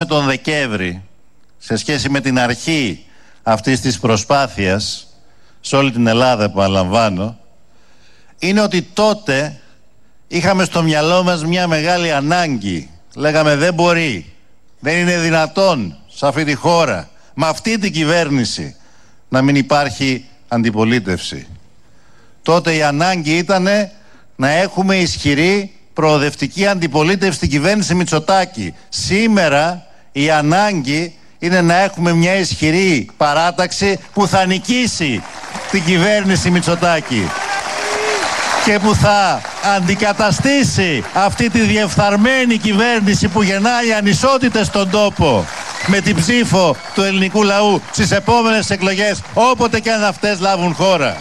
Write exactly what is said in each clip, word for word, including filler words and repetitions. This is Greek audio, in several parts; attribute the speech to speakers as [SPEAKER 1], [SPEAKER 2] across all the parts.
[SPEAKER 1] τον Δεκέμβρη, σε σχέση με την αρχή αυτής της προσπάθειας, σε όλη την Ελλάδα επαναλαμβάνω, είναι ότι τότε είχαμε στο μυαλό μας μια μεγάλη ανάγκη. Λέγαμε δεν μπορεί, δεν είναι δυνατόν σε αυτή τη χώρα, με αυτή την κυβέρνηση, να μην υπάρχει αντιπολίτευση. Τότε η ανάγκη ήταν να έχουμε ισχυρή προοδευτική αντιπολίτευση στην κυβέρνηση Μητσοτάκη. Σήμερα η ανάγκη είναι να έχουμε μια ισχυρή παράταξη που θα νικήσει την κυβέρνηση Μητσοτάκη και που θα αντικαταστήσει αυτή τη διεφθαρμένη κυβέρνηση που γεννάει ανισότητες στον τόπο με την ψήφο του ελληνικού λαού στις επόμενες εκλογές, όποτε και αν αυτές λάβουν χώρα.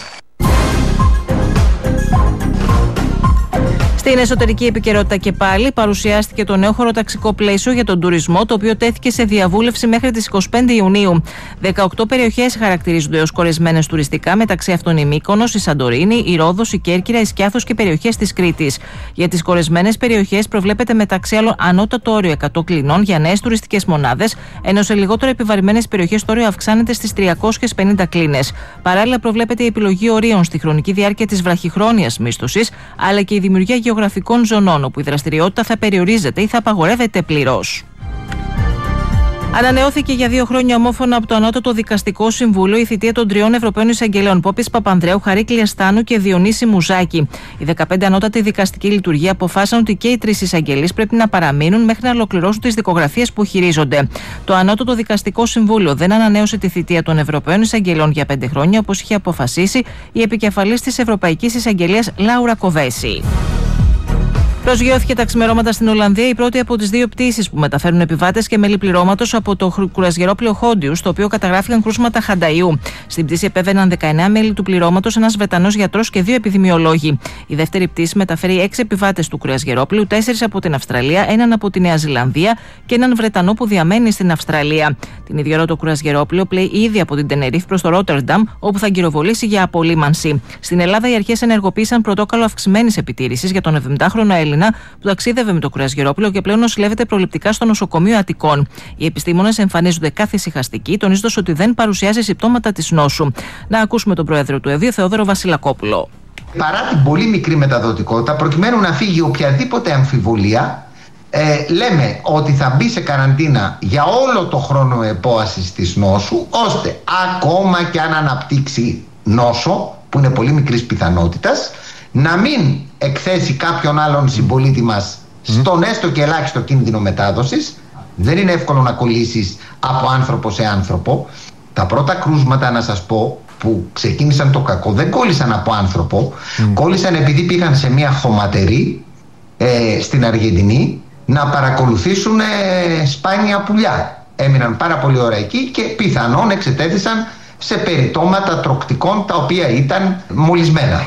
[SPEAKER 2] Στην εσωτερική επικαιρότητα και πάλι παρουσιάστηκε το νέο χωροταξικό πλαίσιο για τον τουρισμό, το οποίο τέθηκε σε διαβούλευση μέχρι τις είκοσι πέντε Ιουνίου. δεκαοκτώ περιοχές χαρακτηρίζονται ως κορεσμένες τουριστικά, μεταξύ αυτών η Μύκονος, η Σαντορίνη, η Ρόδος, η Κέρκυρα, η Σκιάθος και περιοχές της Κρήτης. Για τις κορεσμένες περιοχές προβλέπεται μεταξύ άλλων ανώτατο όριο εκατό κλινών για νέες τουριστικές μονάδες, ενώ σε λιγότερο επιβαρημένες περιοχές το όριο αυξάνεται στις τριακόσιες πενήντα κλίνες. Παράλληλα, προβλέπεται η επιλογή ορίων στη χρονική διάρκεια της βραχυχρόνιας μίσθωσης, αλλά και η δημιουργία γεωγραφικών ζωνών, όπου η δραστηριότητα θα περιορίζεται ή θα απαγορεύεται πληρώς. Ανανεώθηκε για δύο χρόνια ομόφωνα από το Ανώτατο Δικαστικό Συμβούλιο η θητεία των τριών Ευρωπαίων Εισαγγελέων Πόπης Παπανδρέου, Χαρίκλη Αστάνου και Διονύση Μουζάκη. Οι δεκαπέντε ανώτατοι δικαστικοί λειτουργοί αποφάσισαν ότι και οι τρεις εισαγγελείς πρέπει να παραμείνουν μέχρι να ολοκληρώσουν τις δικογραφίες που χειρίζονται. Το Ανώτατο Δικαστικό Συμβούλιο δεν ανανέωσε τη θητεία των Ευρωπαίων Εισαγγελέων για πέντε χρόνια, όπως είχε αποφασίσει η επικεφαλής της Ευρωπαϊκής Εισαγγελίας Λάουρα Κοβέση. Προσγειώθηκε τα ξημερώματα στην Ολλανδία η πρώτη από τις δύο πτήσεις που μεταφέρουν επιβάτες και μέλη πληρώματος από το κουρασγερόπλοιο Χόντιου, στο οποίο καταγράφηκαν κρούσματα χανταϊού. Στην πτήση επέβαιναν δεκαεννέα μέλη του πληρώματος, ένας Βρετανός γιατρός και δύο επιδημιολόγοι. Η δεύτερη πτήση μεταφέρει έξι επιβάτες του κουρασγερόπλοιου, τέσσερις από την Αυστραλία, έναν από τη Νέα Ζηλανδία και έναν Βρετανό που διαμένει στην Αυστραλία. Την ίδια ώρα το κουρασγερόπλοιο πλέει ήδη από την Τενερίφ προς το Ρότερνταμ, όπου θα γυροβολήσει για απολύμανση. Στην Ελλάδα οι αρχές ενεργοποίησαν πρωτόκολλο αυξημένης επιτήρησης για τον εβδομηντάχρονο Έλληνα που ταξίδευε με το κουρασγερόπλοιο και πλέον νοσηλεύεται προληπτικά στο νοσοκομείο Αττικών. Οι επιστήμονες εμφανίζονται καθησυχαστικοί, τονίζοντας ότι δεν παρουσιάζει συμπτώματα της νόσου. Να ακούσουμε τον πρόεδρο του ΕΔΙΟ, Θεόδωρο Βασιλακόπουλο.
[SPEAKER 3] Παρά την πολύ μικρή μεταδοτικότητα, προκειμένου να φύγει οποιαδήποτε αμφιβολία, ε, λέμε ότι θα μπει σε καραντίνα για όλο το χρόνο επόασης της νόσου, ώστε ακόμα και αν αναπτύξει νόσο, που είναι πολύ μικρής πιθανότητας, να μην εκθέσει κάποιον άλλον συμπολίτη μας στον έστω και ελάχιστο κίνδυνο μετάδοσης. Δεν είναι εύκολο να κολλήσεις από άνθρωπο σε άνθρωπο. Τα πρώτα κρούσματα, να σας πω, που ξεκίνησαν το κακό, δεν κόλλησαν από άνθρωπο, mm. κόλλησαν επειδή πήγαν σε μια χωματερή ε, στην Αργεντινή να παρακολουθήσουν ε, σπάνια πουλιά. Έμειναν πάρα πολύ ώρα εκεί και πιθανόν εξετέθησαν σε περιτώματα τροκτικών τα οποία ήταν μολυσμένα.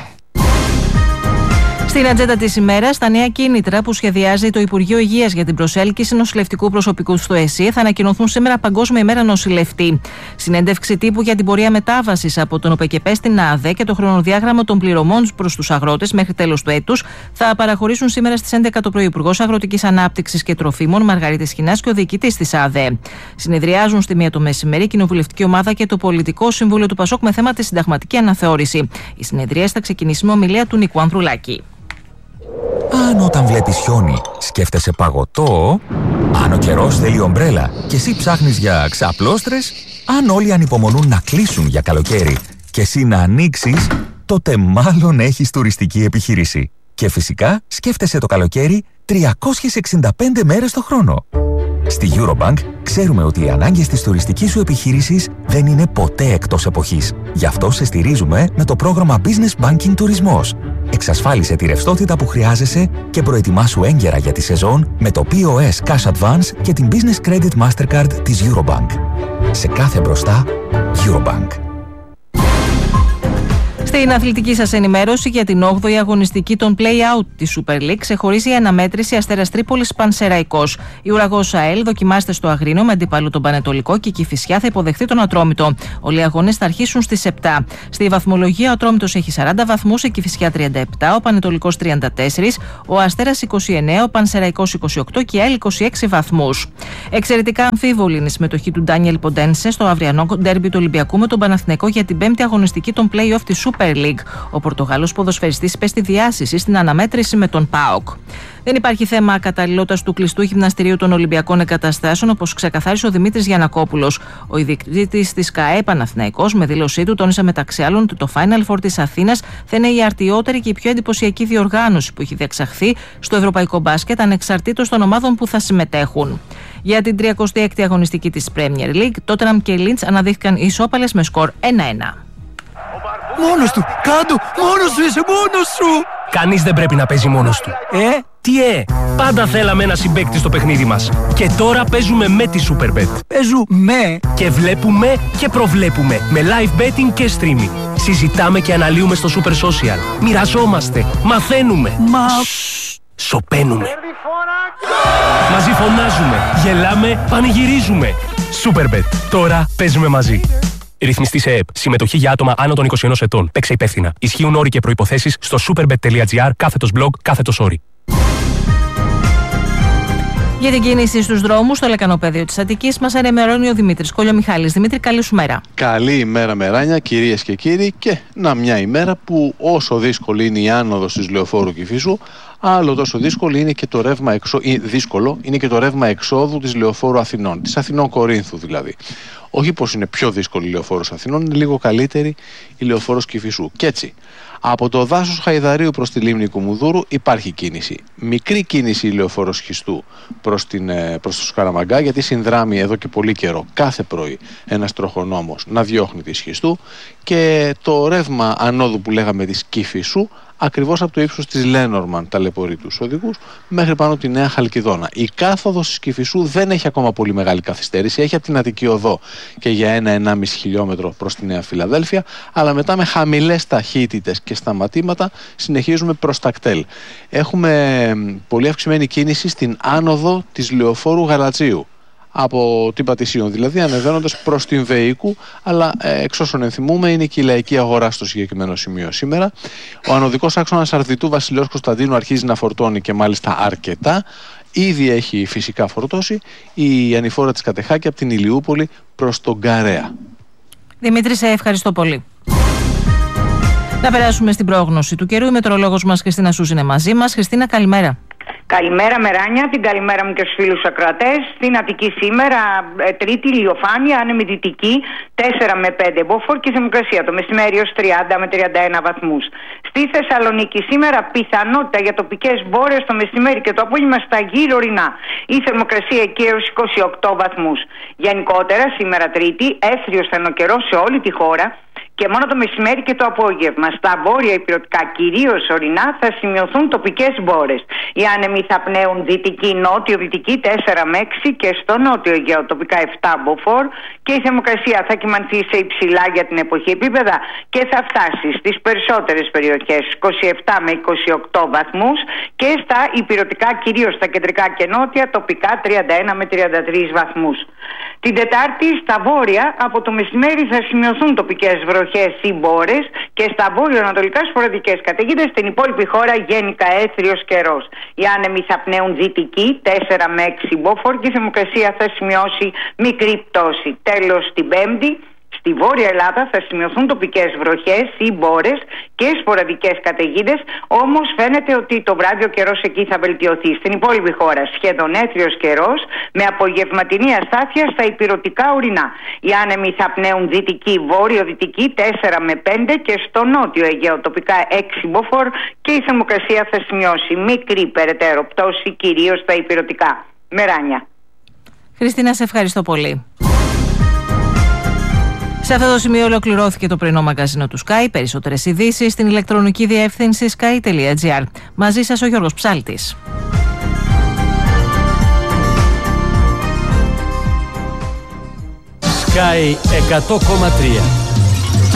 [SPEAKER 2] Στην ατζέντα της ημέρας, τα νέα κίνητρα που σχεδιάζει το Υπουργείο Υγείας για την προσέλκυση νοσηλευτικού προσωπικού στο ΕΣΥ θα ανακοινωθούν σήμερα Παγκόσμια ημέρα νοσηλευτή. Συνέντευξη τύπου για την πορεία μετάβασης από τον ΟΠΕΚΕΠΕ στην ΑΔΕ και το χρονοδιάγραμμα των πληρωμών προς τους αγρότες μέχρι τέλος του έτους θα παραχωρήσουν σήμερα στις έντεκα το πρωί Υπουργός Αγροτικής Ανάπτυξης και Τροφίμων Μαργαρίτη Σχοινάς και ο διοικητής της ΑΔΕ. Συνεδριάζουν στη μία το μεσημέρι η Κοινοβουλευτική Ομάδα και το Πολιτικό Συμβούλιο του ΠΑΣΟΚ με θέμα τη συνταγματική αναθεώρηση. Η συνεδρία θα ξεκινήσει με ομιλία του Νίκου Ανδρουλάκη.
[SPEAKER 4] Αν όταν βλέπεις χιόνι σκέφτεσαι παγωτό, αν ο καιρός θέλει ομπρέλα και εσύ ψάχνεις για ξαπλώστρες, αν όλοι ανυπομονούν να κλείσουν για καλοκαίρι και εσύ να ανοίξεις, τότε μάλλον έχεις τουριστική επιχείρηση. Και φυσικά σκέφτεσαι το καλοκαίρι τριακόσιες εξήντα πέντε μέρες το χρόνο. Στη Eurobank ξέρουμε ότι οι ανάγκες της τουριστικής σου επιχείρησης δεν είναι ποτέ εκτός εποχής. Γι' αυτό σε στηρίζουμε με το πρόγραμμα Business Banking Τουρισμός. Εξασφάλισε τη ρευστότητα που χρειάζεσαι και προετοιμάσου έγκαιρα για τη σεζόν με το πι ο ες Cash Advance και την Business Credit Mastercard της Eurobank. Σε κάθε μπροστά, Eurobank.
[SPEAKER 2] Στην αθλητική σας ενημέρωση για την όγδοη αγωνιστική των play-out της Super League ξεχωρίζει η αναμέτρηση Αστέρας Τρίπολης Πανσεραϊκός. Η Ουραγός ΑΕΛ δοκιμάζεται στο Αγρίνιο με αντίπαλο τον Πανετολικό και η Κηφισιά θα υποδεχθεί τον Ατρόμητο. Όλοι οι αγώνες θα αρχίσουν στις επτά. Στη βαθμολογία ο Ατρόμητος έχει σαράντα βαθμούς, η Κηφισιά τριάντα επτά, ο Πανετολικός τριάντα τέσσερα, ο Αστέρας είκοσι εννέα, ο Πανσεραϊκός είκοσι οκτώ και η ΑΕΛ είκοσι έξι βαθμούς. Εξαιρετικά αμφίβολη είναι η συμμετοχή του Ντάνιελ Ποντένσε στο αυριανό ντέρμπι του Ολυμπιακού με τον Παναθηναϊκό για την πέμπτη αγωνιστική των play-off της Super League. Ο Πορτογάλος ποδοσφαιριστής πέστη διάσηση στην αναμέτρηση με τον ΠΑΟΚ. Δεν υπάρχει θέμα ακαταλληλότητας του κλειστού γυμναστηρίου των Ολυμπιακών Εγκαταστάσεων, όπως ξεκαθάρισε ο Δημήτρης Γιαννακόπουλος. Ο ιδιοκτήτης της ΚΑΕ Παναθηναϊκός, με δήλωσή του, τόνισε μεταξύ άλλων ότι το Final Four της Αθήνας θα είναι η αρτιότερη και η πιο εντυπωσιακή διοργάνωση που έχει διεξαχθεί στο ευρωπαϊκό μπάσκετ, ανεξαρτήτως των ομάδων που θα συμμετέχουν. Για την τριακοστή έκτη αγωνιστική της Premier League, Tottenham και Leeds αναδείχθηκαν ισόπαλες με σκορ ένα ένα.
[SPEAKER 5] Μόνος του! Κάντο! Μόνος σου είσαι! Μόνος σου!
[SPEAKER 6] Κανείς δεν πρέπει να παίζει μόνος του.
[SPEAKER 5] Ε?
[SPEAKER 6] Τι ε! Πάντα θέλαμε ένα συμπαίκτη στο παιχνίδι μας. Και τώρα παίζουμε με τη Superbet.
[SPEAKER 5] Παίζουμε!
[SPEAKER 6] Και βλέπουμε και προβλέπουμε. Με live betting και streaming. Συζητάμε και αναλύουμε στο Super Social. Μοιραζόμαστε. Μαθαίνουμε.
[SPEAKER 5] Μα...
[SPEAKER 6] Σοπαίνουμε. Μαζί φωνάζουμε. Γελάμε. Πανηγυρίζουμε. Superbet. Τώρα παίζουμε μαζί. Ρυθμιστή σε ΕΕΠ. Συμμετοχή για άτομα άνω των είκοσι ενός ετών. Παίξε υπεύθυνα. Ισχύουν όροι και προϋποθέσεις στο superbet.gr κάθετος blog κάθετος όροι.
[SPEAKER 2] Για την κίνηση στους δρόμους, στο λεκανοπέδιο της Αττικής, μας ενημερώνει ο Δημήτρης Κολιομιχάλης. Δημήτρη, καλή σου μέρα.
[SPEAKER 7] Καλή ημέρα, Μεράνια, κυρίες και κύριοι. Και να μια ημέρα που όσο δύσκολη είναι η άνοδος της Λεωφόρου Κηφίσου, άλλο τόσο δύσκολο είναι και το ρεύμα, εξο... δύσκολο είναι και το ρεύμα εξόδου της Λεωφόρου Αθηνών, της Αθηνών Κορίνθου δηλαδή. Όχι πως είναι πιο δύσκολη η Λεωφόρος Αθηνών, είναι λίγο καλύτερη η Λεωφόρος Κηφισού. Και έτσι, από το δάσος Χαϊδαρίου προς τη λίμνη Κουμουνδούρου υπάρχει κίνηση. Μικρή κίνηση η Λεωφόρος Χιστού προς, την, προς το Σκαραμαγκά, γιατί συνδράμει εδώ και πολύ καιρό κάθε πρωί ένας τροχονόμος να διώχνει τη Χιστού, και το ρεύμα ανόδου που λέγαμε της Κηφισού ακριβώς από το ύψος της Λένορμαν ταλαιπωρεί τους οδηγούς μέχρι πάνω τη Νέα Χαλκιδόνα. Η κάθοδος της Κηφισού δεν έχει ακόμα πολύ μεγάλη καθυστέρηση, έχει από την Αττική Οδό και για ένα με ενάμιση χιλιόμετρο προς τη Νέα Φιλαδέλφια, αλλά μετά με χαμηλές ταχύτητες και σταματήματα συνεχίζουμε προς τα κτέλ. Έχουμε πολύ αυξημένη κίνηση στην άνοδο της Λεωφόρου Γαλατσίου, από την Πατησίων δηλαδή, ανεβαίνοντας προς την Βεϊκού, αλλά ε, εξ όσων ενθυμούμε είναι και η Λαϊκή Αγορά στο συγκεκριμένο σημείο σήμερα. Ο ανωδικός άξονας Αρδιτού Βασιλέως Κωνσταντίνου αρχίζει να φορτώνει, και μάλιστα αρκετά. Ήδη έχει φυσικά φορτώσει η ανηφόρα της Κατεχάκη από την Ηλιούπολη προς τον Καρέα.
[SPEAKER 2] Δημήτρη, σε ευχαριστώ πολύ. Να περάσουμε στην πρόγνωση του καιρού. Η μετρολόγος μας Χριστίνα Σούζ είναι μαζί μας. Χριστίνα, καλημέρα.
[SPEAKER 8] Καλημέρα, Μεράνια, την καλημέρα μου και στους φίλους ακροατές. Στην Αττική σήμερα, ε, τρίτη ηλιοφάνεια, άνεμη δυτική, τέσσερα με πέντε μποφόρ και θερμοκρασία το μεσημέρι ως τριάντα με τριάντα ένα βαθμούς. Στη Θεσσαλονίκη σήμερα πιθανότητα για τοπικές μπόρες το μεσημέρι και το απόγευμα στα γύρω ορεινά. Η θερμοκρασία εκεί έως είκοσι οκτώ βαθμούς. Γενικότερα σήμερα τρίτη, έθριος στενοκαιρός σε όλη τη χώρα. Και μόνο το μεσημέρι και το απόγευμα στα βόρεια υπηρετικά, κυρίως ορεινά, θα σημειωθούν τοπικές μπόρες. Οι άνεμοι θα πνέουν δυτική, νότιο-δυτική τέσσερα με έξι και στο νότιο Αιγαίο τοπικά επτά μποφόρ, και η θερμοκρασία θα κυμανθεί σε υψηλά για την εποχή επίπεδα και θα φτάσει στις περισσότερες περιοχές είκοσι επτά με είκοσι οκτώ βαθμούς, και στα υπηρετικά, κυρίως στα κεντρικά και νότια, τοπικά τριάντα ένα με τριάντα τρεις βαθμούς. Την Τετάρτη στα βόρεια από το μεσημέρι θα σημειωθούν τοπικές βροχές ή μπόρες και στα βόρειο-ανατολικά σποραδικές καταιγίδες. Στην υπόλοιπη χώρα γενικά έθριος καιρός. Οι άνεμοι θα πνέουν δυτική τέσσερα με έξι μποφόρ και η θερμοκρασία θα σημειώσει μικρή πτώση. Τέλος, την Πέμπτη στη Βόρεια Ελλάδα θα σημειωθούν τοπικές βροχές ή μπόρες και σποραδικές καταιγίδες, όμως φαίνεται ότι το βράδυ ο καιρός εκεί θα βελτιωθεί. Στην υπόλοιπη χώρα σχεδόν έθριος καιρός με απογευματινή αστάθεια στα υπηρετικά ορεινά. Οι άνεμοι θα πνέουν δυτική, βόρειο-δυτική τέσσερα με πέντε και στο νότιο Αιγαίο τοπικά έξι μποφόρ και η θερμοκρασία θα σημειώσει μικρή περαιτέρω πτώση, κυρίως στα υπηρετικά. Μεράνια.
[SPEAKER 2] Χριστίνα, σε ευχαριστώ πολύ. Σε αυτό το σημείο ολοκληρώθηκε το πρωινό μαγκαζίνο του Sky. Περισσότερες ειδήσεις στην ηλεκτρονική διεύθυνση sky τελεία gr. Μαζί σας ο Γιώργος Ψάλτης.
[SPEAKER 9] Sky εκατό κόμμα τρία.